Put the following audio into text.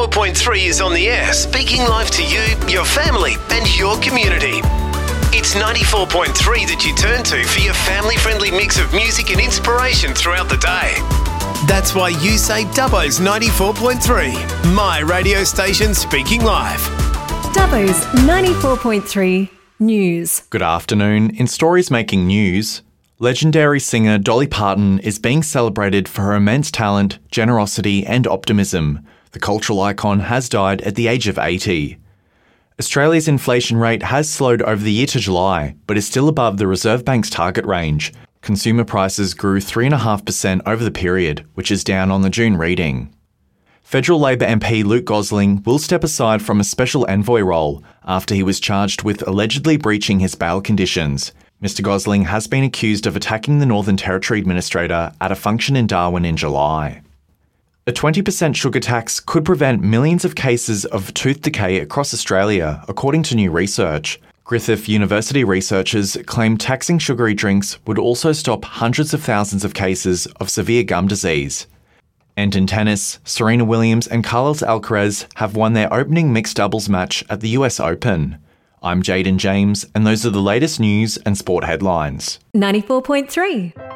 4.3 is on the air, speaking live to you, your family and your community. It's 94.3 that you turn to for your family-friendly mix of music and inspiration throughout the day. That's why you say Dubbo's 94.3, my radio station speaking live. Dubbo's 94.3 News. Good afternoon. In stories making news, legendary singer Dolly Parton is being celebrated for her immense talent, generosity and optimism. The cultural icon has died at the age of 80. Australia's inflation rate has slowed over the year to July, but is still above the Reserve Bank's target range. Consumer prices grew 3.5% over the period, which is down on the June reading. Federal Labor MP Luke Gosling will step aside from a special envoy role after he was charged with allegedly breaching his bail conditions. Mr Gosling has been accused of attacking the Northern Territory Administrator at a function in Darwin in July. A 20% sugar tax could prevent millions of cases of tooth decay across Australia, according to new research. Griffith University researchers claim taxing sugary drinks would also stop hundreds of thousands of cases of severe gum disease. And in tennis, Serena Williams and Carlos Alcaraz have won their opening mixed doubles match at the US Open. I'm Jaden James, and those are the latest news and sport headlines. 94.3.